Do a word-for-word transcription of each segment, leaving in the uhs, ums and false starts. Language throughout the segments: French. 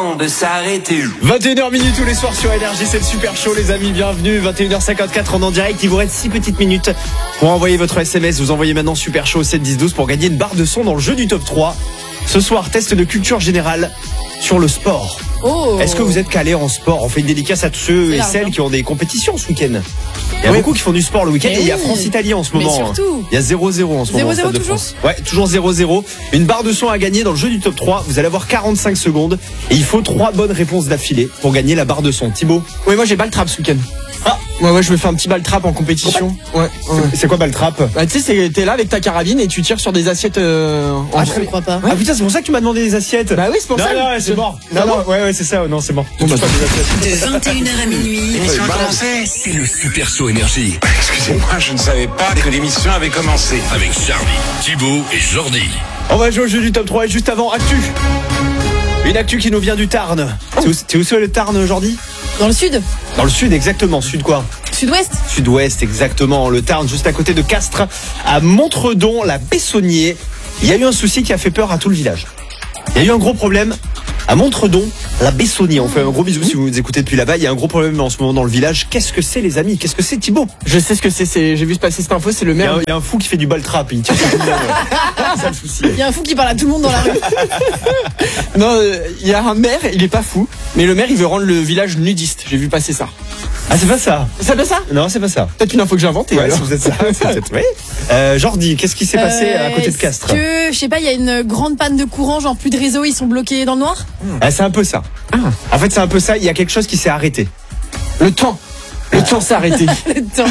temps de s'arrêter. vingt et une heures minutes tous les soirs sur Énergie, c'est le super show les amis, bienvenue. vingt et une heures cinquante-quatre en en direct, il vous reste six petites minutes pour envoyer votre S M S. Vous envoyez maintenant super show sept dix douze pour gagner une barre de son dans le jeu du top trois. Ce soir, test de culture générale sur le sport. Oh. Est-ce que vous êtes calé en sport? On fait une dédicace à tous ceux C'est et large, celles hein. qui ont des compétitions ce week-end. Il y a Oui. beaucoup qui font du sport le week-end Mais et il y a oui. France-Italie en ce Mais moment. surtout. Il y a zéro zéro en ce moment. au zéro zéro Stade de toujours France. Ouais, toujours zéro zéro. Une barre de son à gagner dans le jeu du top trois. Vous allez avoir quarante-cinq secondes et il faut trois bonnes réponses d'affilée pour gagner la barre de son. Thibaut? Oui, moi j'ai ball trap ce week-end. Ah. Ouais, ouais, je me fais un petit ball trap en compétition. Ouais. ouais. C'est quoi Baltrap? Bah, tu sais, c'est- t'es là avec ta carabine et tu tires sur des assiettes euh, en Ah, Je ne crois pas. Ah putain, c'est pour ça que tu m'as demandé des assiettes. Bah oui, c'est pour non, ça. non, c'est mort. Non, Ah non, bon ouais, ouais, c'est ça. Non, c'est mort. Bon, bah, Touche pas des assiettes. De vingt et une heures à minuit. L'émission a commencé. C'est le Super Show Énergie. Excusez-moi, je ne savais pas que l'émission avait commencé. Avec Charlie, Thibaut et Jordi. On va jouer au jeu du top trois et juste avant, actu. Une actu qui nous vient du Tarn. T'es où, t'es où c'est le Tarn aujourd'hui? Dans le sud, Dans le sud, exactement. Sud quoi? sud-ouest. Sud-ouest, exactement. Le Tarn, juste à côté de Castres, à Montredon, la Bessonnier. Il y a eu un souci qui a fait peur à tout le village. Il y a eu un gros problème à Montredon, la Bessonnier. On fait un gros bisou si vous nous écoutez depuis là-bas. Il y a un gros problème en ce moment dans le village. Qu'est-ce que c'est, les amis? Qu'est-ce que c'est, Thibaut? Je sais ce que c'est, c'est- j'ai vu se passer cette info, c'est le Il y, a maire. un, il y a un fou qui fait du ball trap. Il tire sur tout le monde. C'est ça le souci. Il y a un fou qui parle à tout le monde dans la rue. Non, euh, il y a un maire, il est pas fou, mais le maire il veut rendre le village nudiste. J'ai vu passer ça. Ah, c'est pas ça? C'est pas ça? Non, c'est pas ça. Peut-être une info que j'ai inventée. Ouais, alors. c'est peut-être ça. C'est peut-être- ouais. Euh, Jordi, qu'est-ce qui s'est passé à côté de Castres? Est-ce que, je sais pas, il y a une grande panne de courant, genre plus de réseau, ils sont bloqués dans le noir? Ah, c'est un peu ça. En fait, c'est un peu ça. Il y a quelque chose qui s'est arrêté. Le temps. Le temps s'est arrêté. Le temps.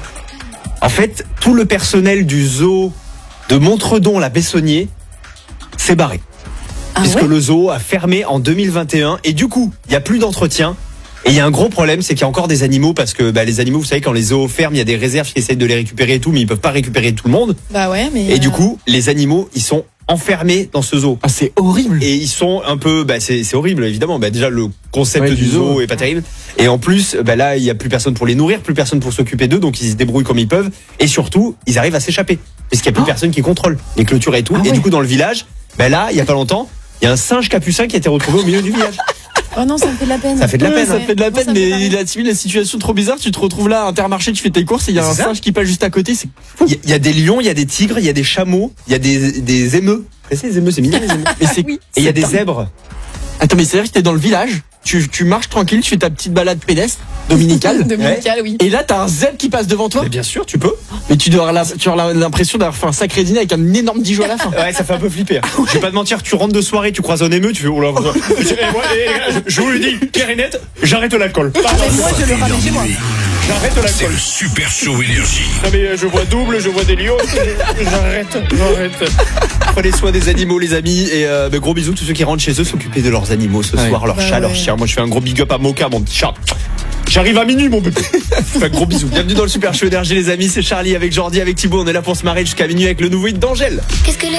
En fait, tout le personnel du zoo de Montredon, la Bessonnier, s'est barré. Ah puisque ouais le zoo a fermé en deux mille vingt et un. Et du coup, il n'y a plus d'entretien. Et il y a un gros problème, c'est qu'il y a encore des animaux, parce que bah, les animaux, vous savez, quand les zoos ferment, il y a des réserves qui essayent de les récupérer et tout, mais ils peuvent pas récupérer tout le monde. Bah ouais, mais. Et du euh, coup, les animaux, ils sont enfermés dans ce zoo. Ah, c'est horrible. Et ils sont un peu, bah c'est c'est horrible évidemment. Bah déjà le concept Ouais, du du zoo zoo. est pas terrible. Et en plus, bah là il y a plus personne pour les nourrir, plus personne pour s'occuper d'eux, donc ils se débrouillent comme ils peuvent. Et surtout, ils arrivent à s'échapper parce qu'il y a plus Oh. personne qui contrôle les clôtures et tout. Ah et ouais. du coup dans le village, bah là il y a pas longtemps, il y a un singe capucin qui a été retrouvé au milieu du village. Oh non, ça me fait de la peine. Ça fait de la Ouais, peine, ça hein. fait de la Moi, peine, ça me fait mais pareil. il a suivi la situation trop bizarre. Tu te retrouves là à Intermarché, tu fais tes courses et il y a C'est un ça. singe qui passe juste à côté. C'est Il y, a- il y a des lions, il y a des tigres, il y a des chameaux, il y a des des émeus. Vous savez, les émeus, c'est mignon les émeus. mais c'est. Oui. Et il y a c'est des dingue. zèbres. Attends, mais c'est-à-dire que t'es dans le village, tu, tu marches tranquille, tu fais ta petite balade pédestre dominicale. Dominical, oui. Et là, t'as un zèbre qui passe devant toi. Mais bien sûr, tu peux. Mais tu dois avoir la- tu auras l'impression d'avoir fait un sacré dîner avec un énorme Dijon à la fin. Ouais, ça fait un peu flipper. hein. Je vais pas te mentir, tu rentres de soirée, tu croises un émeu, tu fais oh là. Je, eh, moi, eh, les gars, je- je vous le dis, clair et net, j'arrête l'alcool. Pardon. Mais moi, je le ramène chez moi. J'arrête C'est l'alcool. le Super Show Énergie. Non mais euh, je vois double, je vois des lions. je- J'arrête, j'arrête. Prenez soin des animaux, les amis, et euh, bah, gros bisous tous ceux qui rentrent chez eux s'occuper de leurs animaux ce Ouais. soir, leurs Bah chats, leurs ouais. chiens. Moi, je fais un gros big up à Moka, mon petit chat. J'arrive à minuit, mon bébé. Enfin, gros bisous. Bienvenue dans le Super Show Énergie, les amis. C'est Charlie avec Jordi, avec Thibaut. On est là pour se marrer jusqu'à minuit avec le nouveau hit d'Angèle. Qu'est-ce que les